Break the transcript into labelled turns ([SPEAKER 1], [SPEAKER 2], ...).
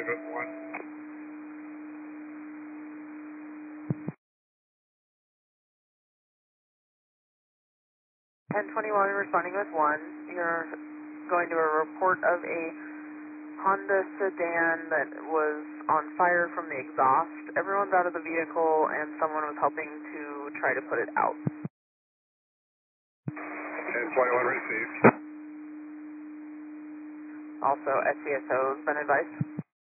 [SPEAKER 1] responding with 1.
[SPEAKER 2] 1021 responding with 1. You're going to a report of a Honda sedan that was on fire from the exhaust. Everyone's out of the vehicle and someone was helping to try to put it out.
[SPEAKER 1] 1021 received.
[SPEAKER 2] Also, SCSO has been advised.